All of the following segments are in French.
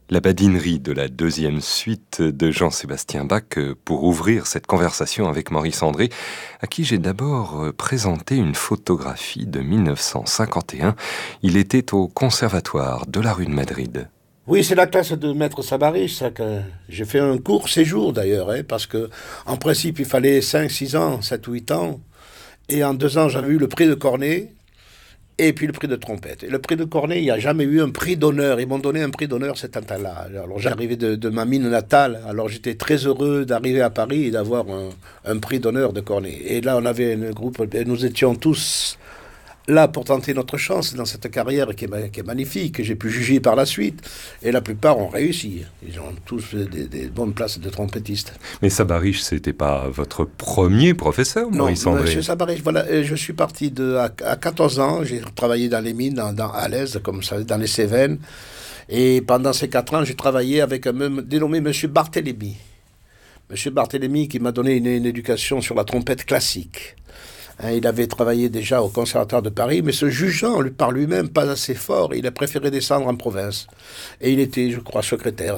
La badinerie de la deuxième suite de Jean-Sébastien Bach pour ouvrir cette conversation avec Maurice André, à qui j'ai d'abord présenté une photographie de 1951. Il était au conservatoire de la rue de Madrid. Oui, c'est la classe de Maître Sabarich, ça, que j'ai fait un court séjour d'ailleurs, parce que en principe il fallait 5, 6 ans, 7 ou 8 ans, et en 2 ans j'avais eu le prix de cornet, et puis le prix de trompette. Et le prix de cornet, il n'y a jamais eu un prix d'honneur, ils m'ont donné un prix d'honneur cet temps-là. Alors j'arrivais de ma mine natale, alors j'étais très heureux d'arriver à Paris et d'avoir un prix d'honneur de cornet. Et là on avait un groupe, et nous étions tous là pour tenter notre chance dans cette carrière qui est magnifique, que j'ai pu juger par la suite. Et la plupart ont réussi. Ils ont tous des bonnes places de trompettistes. Mais Sabarich, c'était pas votre premier professeur, Maurice Non, André? monsieur Sabarich, voilà, je suis parti à 14 ans, j'ai travaillé dans les mines, dans Alès, comme ça, dans les Cévennes. Et pendant ces 4 ans, j'ai travaillé avec un dénommé monsieur Barthélemy. Monsieur Barthélemy qui m'a donné une éducation sur la trompette classique. Il avait travaillé déjà au Conservatoire de Paris, mais se jugeant par lui-même pas assez fort, il a préféré descendre en province. Et il était, je crois, secrétaire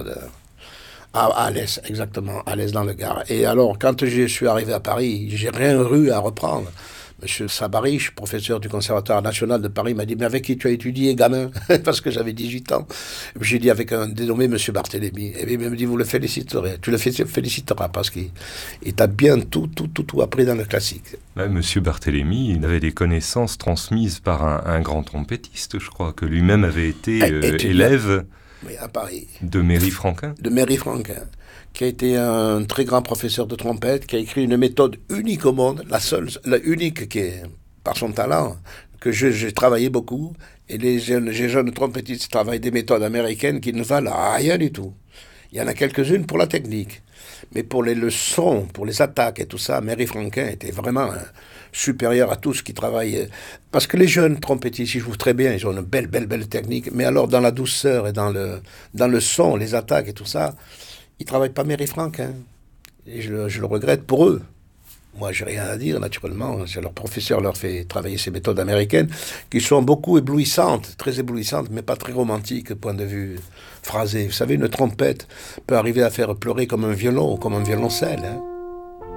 à Alès, exactement, à Alès dans le Gard. Et alors, quand je suis arrivé à Paris, j'ai rien eu à reprendre. Monsieur Sabarich, professeur du Conservatoire national de Paris, m'a dit « Mais avec qui tu as étudié, gamin ?» Parce que j'avais 18 ans. J'ai dit avec un dénommé Monsieur Barthélemy. Et il me dit « Vous le féliciterez. Tu le féliciteras parce qu'il t'a bien tout appris dans le classique. » Monsieur Barthélemy, il avait des connaissances transmises par un grand trompettiste, je crois, que lui-même avait été élève à Paris. De Méry Franquin. De Méry Franquin, qui a été un très grand professeur de trompette, qui a écrit une méthode unique au monde, la unique qui est, par son talent, que j'ai travaillé beaucoup, et les jeunes trompettistes travaillent des méthodes américaines qui ne valent rien du tout. Il y en a quelques-unes pour la technique, mais pour les leçons, pour les attaques et tout ça, Méry Franquin était vraiment supérieur à tous qui travaillent. Parce que les jeunes trompettistes, ils jouent très bien, ils ont une belle technique, mais alors dans la douceur et dans le son, les attaques et tout ça, ils ne travaillent pas Méry Franquin. Et je le regrette pour eux. Moi, j'ai rien à dire, naturellement. Leur professeur leur fait travailler ces méthodes américaines qui sont beaucoup éblouissantes, très éblouissantes, mais pas très romantiques, point de vue phrasé. Vous savez, une trompette peut arriver à faire pleurer comme un violon ou comme un violoncelle,